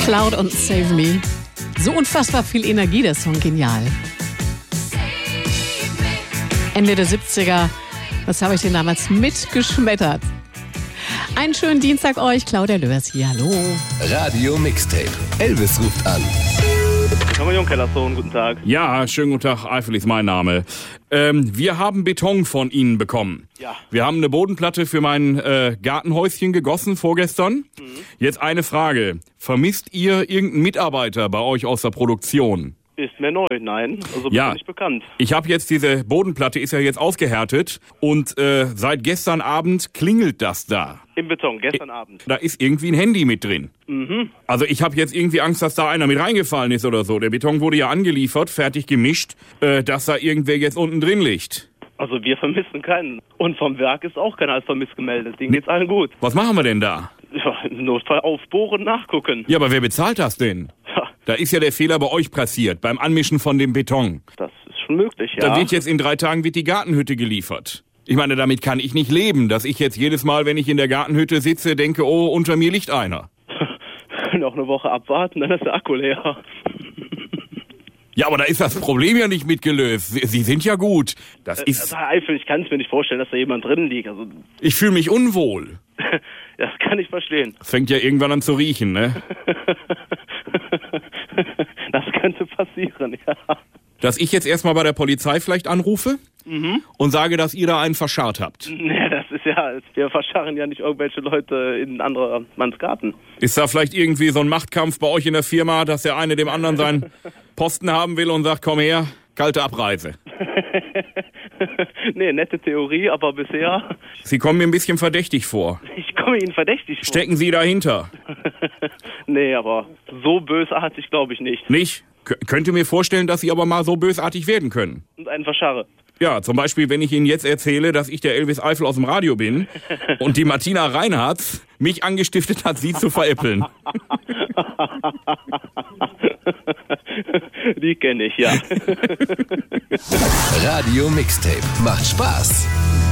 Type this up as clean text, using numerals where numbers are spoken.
Cloud und Save Me. So unfassbar viel Energie, der Song, genial. Ende der 70er, das habe ich den damals mitgeschmettert. Einen schönen Dienstag euch, Claudia Lörs hier, hallo. Radio Mixtape, Elvis ruft an. Kellersohn, guten Tag. Ja, schönen guten Tag, Eifel ist mein Name. Wir haben Beton von Ihnen bekommen. Ja. Wir haben eine Bodenplatte für mein Gartenhäuschen gegossen vorgestern. Jetzt eine Frage. Vermisst ihr irgendeinen Mitarbeiter bei euch aus der Produktion? Ist mir neu, nein. Also bin Ja. ich nicht bekannt. Ich habe jetzt diese Bodenplatte, ist ja jetzt ausgehärtet und seit gestern Abend klingelt das da. Im Beton, gestern Abend. Da ist irgendwie ein Handy mit drin. Also ich habe jetzt irgendwie Angst, dass da einer mit reingefallen ist oder so. Der Beton wurde ja angeliefert, fertig gemischt, dass da irgendwer jetzt unten drin liegt. Also wir vermissen keinen. Und vom Werk ist auch keiner als vermisst gemeldet. Denen geht's allen gut. Was machen wir denn da? Ja, im Notfall aufbohren, nachgucken. Ja, aber wer bezahlt das denn? Ja, Da ist ja der Fehler bei euch passiert, beim Anmischen von dem Beton. das ist schon möglich, ja. Da wird jetzt in 3 Tagen die Gartenhütte geliefert. Ich meine, damit kann ich nicht leben, dass ich jetzt jedes Mal, wenn ich in der Gartenhütte sitze, denke, oh, unter mir liegt einer. Noch eine Woche abwarten, dann ist der Akku leer. Ja, aber da ist das Problem ja nicht mitgelöst. Sie sind ja gut. Das Also ist... Herr Eifel, ich kann es mir nicht vorstellen, dass da jemand drin liegt. Also, Ich fühle mich unwohl. das kann ich verstehen. Das fängt ja irgendwann an zu riechen, ne? Das könnte passieren, ja. Dass ich jetzt erstmal bei der Polizei vielleicht anrufe und sage, dass ihr da einen verscharrt habt. Nee, das ist ja, wir verscharren ja nicht irgendwelche Leute in anderer Manns Garten. Ist da vielleicht irgendwie so ein Machtkampf bei euch in der Firma, dass der eine dem anderen seinen Posten haben will und sagt, komm her, kalte Abreise? Nee, nette Theorie, aber bisher, Sie kommen mir ein bisschen verdächtig vor. ich komme Ihnen verdächtig vor. Stecken Sie dahinter? Nee, aber so bösartig glaube ich nicht. Nicht? Könnt ihr mir vorstellen, dass Sie aber mal so bösartig werden können? Und einen verscharre. Ja, zum Beispiel, wenn ich Ihnen jetzt erzähle, dass ich der Elvis Eifel aus dem Radio bin und die Martina Reinhardt mich angestiftet hat, Sie zu veräppeln. Die kenne ich, ja. Radio Mixtape, macht Spaß.